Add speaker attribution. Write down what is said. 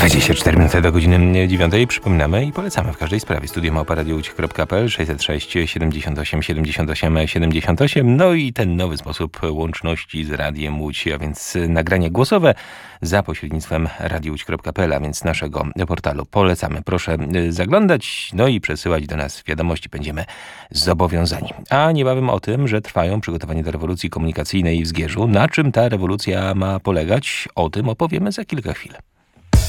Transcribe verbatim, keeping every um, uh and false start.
Speaker 1: dwadzieścia cztery minuty do godziny dziewiątej. Przypominamy i polecamy w każdej sprawie. Studio małpa radio łódź kropka p l sześćset sześć siedemdziesiąt osiem siedemdziesiąt osiem siedemdziesiąt osiem. No i ten nowy sposób łączności z Radiem Łódź, a więc nagranie głosowe za pośrednictwem radio łódź kropka p l, a więc naszego portalu. Polecamy. Proszę zaglądać, no i przesyłać do nas wiadomości. Będziemy zobowiązani. A niebawem o tym, że trwają przygotowania do rewolucji komunikacyjnej w Zgierzu. Na czym ta rewolucja ma polegać? O tym opowiemy za kilka chwil.